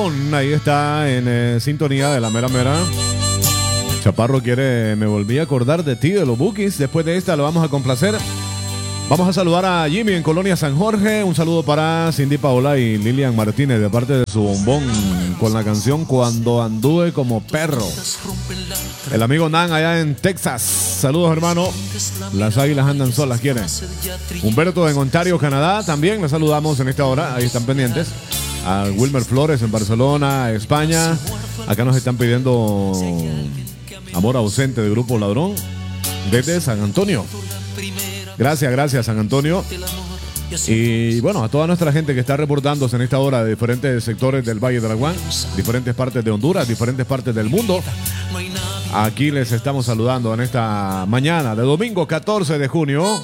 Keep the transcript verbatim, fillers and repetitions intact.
Ramón, ahí está en eh, sintonía de la mera mera. Chaparro quiere, me volví a acordar de ti, de los Bukis. Después de esta lo vamos a complacer. Vamos a saludar a Jimmy en Colonia San Jorge. Un saludo para Cindy Paola y Lilian Martínez de parte de su bombón con la canción Cuando Anduve Como Perro. El amigo Nan allá en Texas. Saludos, hermano. Las águilas andan solas, ¿quieren? Humberto en Ontario, Canadá. También les saludamos en esta hora. Ahí están pendientes. A Wilmer Flores en Barcelona, España. Acá nos están pidiendo Amor Ausente de Grupo Ladrón desde San Antonio. Gracias, gracias, San Antonio. Y bueno, a toda nuestra gente que está reportándose en esta hora de diferentes sectores del Valle de Araguán, diferentes partes de Honduras, diferentes partes del mundo. Aquí les estamos saludando en esta mañana de domingo catorce de junio.